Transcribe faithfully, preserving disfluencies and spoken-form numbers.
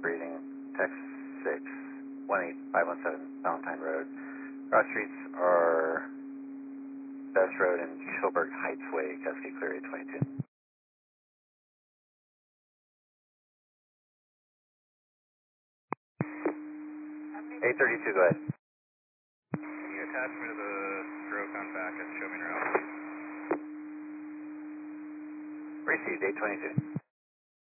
reading text six, one eight five one seven Valentine Road. Cross streets are Best Road and Schilberg Heights Way, Cascade Clear eight twenty-two. eight thirty-two, go ahead. Can you attach me to the stroke on back and show me route? Received, eight twenty-two.